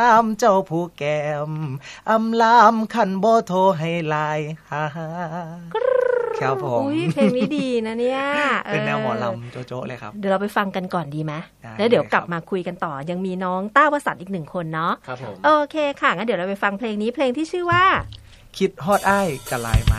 อามเจ้าผู้แก้มอำลามขันบ่โทรให้ลายหาครับผมอุ้ยเพลงนี้ดีนะเนี่ยเป็นแนวหมอลำโจ๊ะๆเลยครับเดี๋ยวเราไปฟังกันก่อนดีไหมแล้วเดี๋ยวกลับมาคุยกันต่อยังมีน้องต้าวสันต์อีก1 คนเนาะครับผมโอเคค่ะงั้นเดี๋ยวเราไปฟังเพลงนี้เพลงที่ชื่อว่าคิดฮอดอ้ายกะลายมา